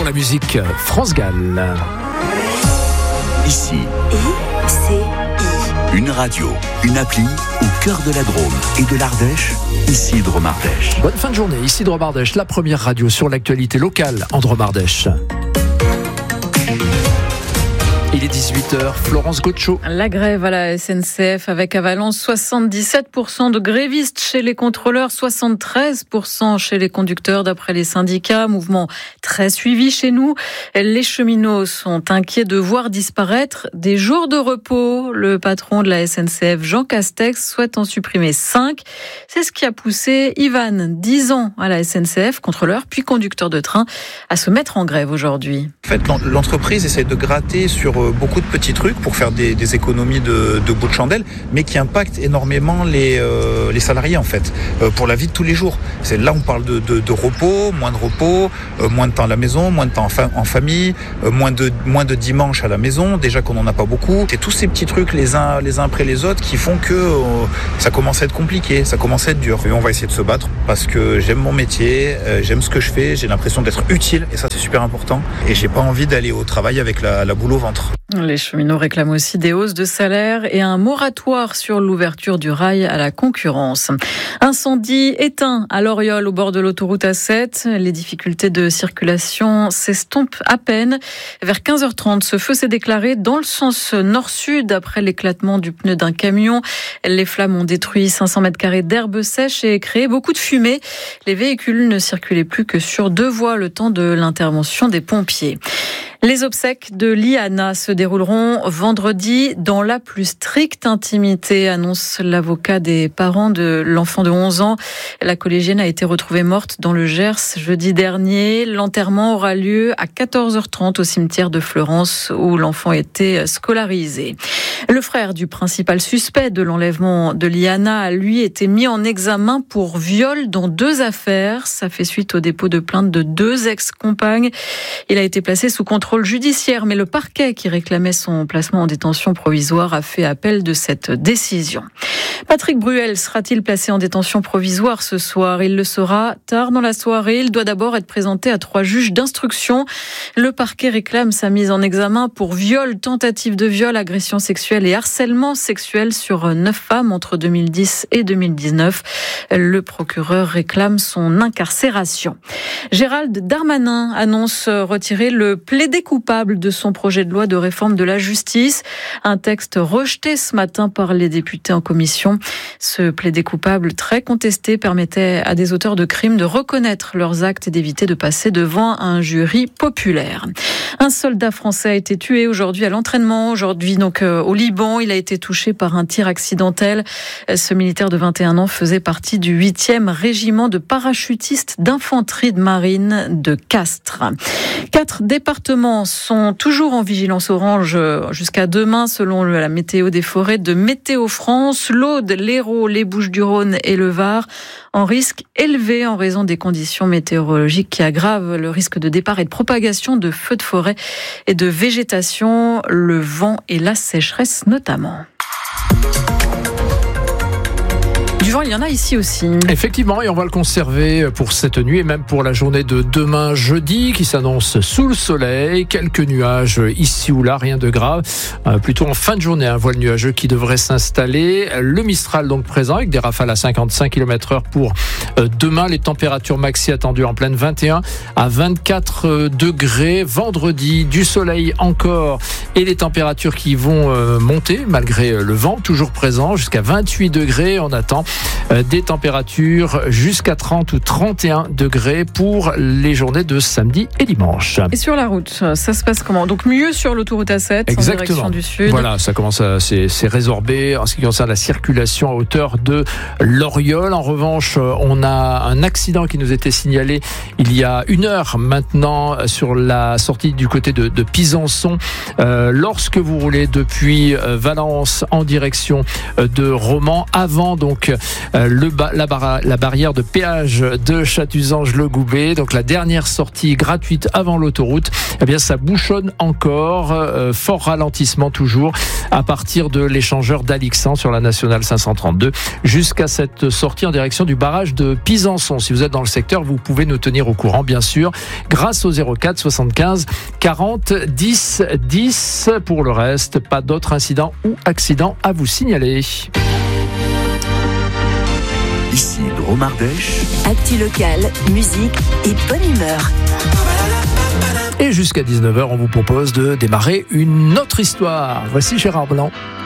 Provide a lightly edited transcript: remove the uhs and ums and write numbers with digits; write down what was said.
pour la musique France Gall. Ici, une radio, une appli au cœur de la Drôme et de l'Ardèche, ici Drôme-Ardèche. Bonne fin de journée, ici Drôme-Ardèche, la première radio sur l'actualité locale en Drôme-Ardèche. Il est 18h, Florence Gaucho. La grève à la SNCF avec à Valence 77% de grévistes chez les contrôleurs, 73% chez les conducteurs d'après les syndicats. Mouvement très suivi chez nous. Les cheminots sont inquiets de voir disparaître des jours de repos. Le patron de la SNCF, Jean Castex, souhaite en supprimer 5. C'est ce qui a poussé Ivan, 10 ans à la SNCF, contrôleur puis conducteur de train, à se mettre en grève aujourd'hui. En fait, l'entreprise essaie de gratter sur beaucoup de petits trucs pour faire des économies de bout de chandelle, mais qui impactent énormément les salariés en fait, pour la vie de tous les jours. Là on parle de repos, moins de temps à la maison, moins de temps en famille, moins de dimanches à la maison, déjà qu'on n'en a pas beaucoup. C'est tous ces petits trucs les uns après les autres qui font que ça commence à être compliqué, ça commence à être dur. Et on va essayer de se battre parce que j'aime mon métier, j'aime ce que je fais, j'ai l'impression d'être utile et ça c'est super important. Et j'ai pas envie d'aller au travail avec la boule au ventre. Les cheminots réclament aussi des hausses de salaire et un moratoire sur l'ouverture du rail à la concurrence. Incendie éteint à Loriol au bord de l'autoroute A7. Les difficultés de circulation s'estompent à peine. Vers 15h30, ce feu s'est déclaré dans le sens nord-sud après l'éclatement du pneu d'un camion. Les flammes ont détruit 500 mètres carrés d'herbe sèche et créé beaucoup de fumée. Les véhicules ne circulaient plus que sur 2 voies le temps de l'intervention des pompiers. Les obsèques de Liana se dérouleront vendredi dans la plus stricte intimité, annonce l'avocat des parents de l'enfant de 11 ans. La collégienne a été retrouvée morte dans le Gers jeudi dernier. L'enterrement aura lieu à 14h30 au cimetière de Fleurance où l'enfant était scolarisé. Le frère du principal suspect de l'enlèvement de Liana a lui été mis en examen pour viol dans 2 affaires. Ça fait suite au dépôt de plainte de 2 ex-compagnes. Il a été placé sous contrôle judiciaire, mais le parquet qui réclamait son placement en détention provisoire a fait appel de cette décision. Patrick Bruel sera-t-il placé en détention provisoire ce soir ? Il le sera tard dans la soirée. Il doit d'abord être présenté à 3 juges d'instruction. Le parquet réclame sa mise en examen pour viol, tentative de viol, agression sexuelle et harcèlement sexuel sur 9 femmes entre 2010 et 2019. Le procureur réclame son incarcération. Gérald Darmanin annonce retirer le plaidé coupable de son projet de loi de réforme de la justice. Un texte rejeté ce matin par les députés en commission. Ce plaidé coupable très contesté permettait à des auteurs de crimes de reconnaître leurs actes et d'éviter de passer devant un jury populaire. Un soldat français a été tué aujourd'hui à l'entraînement. Aujourd'hui donc au Liban, il a été touché par un tir accidentel. Ce militaire de 21 ans faisait partie du 8e régiment de parachutistes d'infanterie de marine de Castres. 4 départements sont toujours en vigilance orange jusqu'à demain selon la météo des forêts de Météo France. L'Aude, l'Hérault, les Bouches-du-Rhône et le Var en risque élevé en raison des conditions météorologiques qui aggravent le risque de départ et de propagation de feux de forêt et de végétation, le vent et la sécheresse notamment. Du vent, il y en a ici aussi. Effectivement, et on va le conserver pour cette nuit et même pour la journée de demain jeudi qui s'annonce sous le soleil. Quelques nuages ici ou là, rien de grave. Plutôt en fin de journée, un voile nuageux qui devrait s'installer. Le Mistral donc présent avec des rafales à 55 km/h pour demain. Les températures maxi attendues en pleine 21 à 24 degrés. Vendredi, du soleil encore et les températures qui vont monter malgré le vent toujours présent jusqu'à 28 degrés. On attend des températures jusqu'à 30 ou 31 degrés pour les journées de samedi et dimanche. Et sur la route, ça se passe comment ? Donc mieux sur l'autoroute A7 en direction du sud. Voilà, ça commence à s'est résorbé en ce qui concerne la circulation à hauteur de Loriol. En revanche, on a un accident qui nous était signalé il y a 1 heure maintenant sur la sortie du côté de Pizançon. Lorsque vous roulez depuis Valence en direction de Romans, avant donc la barrière de péage de Chatuzange-le-Goubet. Donc la dernière sortie gratuite avant l'autoroute, eh bien ça bouchonne encore, fort ralentissement toujours à partir de l'échangeur d'Alixan sur la nationale 532 jusqu'à cette sortie en direction du barrage de Pisançon. Si vous êtes dans le secteur, vous pouvez nous tenir au courant, bien sûr, grâce au 04 75 40 10 10. Pour le reste, pas d'autres incidents ou accidents à vous signaler. Ici Drôme Ardèche. Actu local, musique et bonne humeur. Et jusqu'à 19h, on vous propose de démarrer une autre histoire. Voici Gérard Blanc.